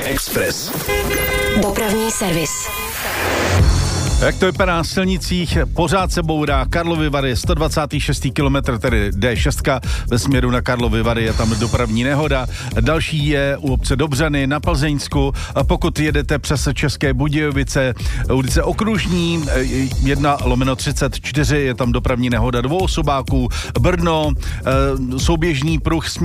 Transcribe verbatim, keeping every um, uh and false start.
Express. Dopravní servis. Jak to vypadá na silnicích? Pořád se bourá Karlovy Vary, sto dvacátý šestý kilometr, tedy D šest ve směru na Karlovy Vary, je tam dopravní nehoda. Další je u obce Dobřany na Plzeňsku. Pokud jedete přes České Budějovice, ulice Okružní, jedna lomeno třicet čtyři, je tam dopravní nehoda dvou osobáků. Brno, souběžný pruh